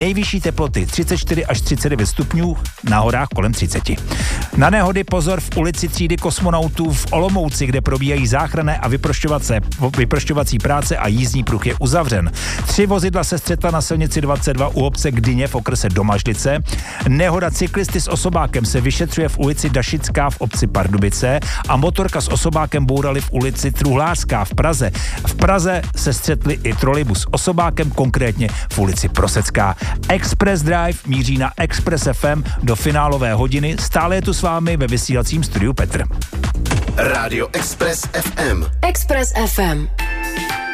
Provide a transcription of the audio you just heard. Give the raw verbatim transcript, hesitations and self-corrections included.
Nejvyšší teploty třicet čtyři až třicet devět stupňů, na horách kolem třicet. Na nehody pozor v ulici třídy kosmonautů v Olomouci, kde probíhají záchranné a vyprošťovací práce a jízdní pruh je uzavřen. Tři vozidla se střetla na silnici dvacet dva u obce Gdyně v okrese Domažlice. Nehoda cyklisty s osobákem se vyšetřuje v ulici Dašická v obci Pardubice a motorka s osobákem bourali v ulici Truhlářská v Praze. V Praze se střetli i trolejbus s osobákem, konkrétně v ulici Prosecká. Express Drive míří na Express F M do finálové hodiny. Stále je tu s vámi ve vysílacím studiu Petr. Rádio Express F M. Express F M.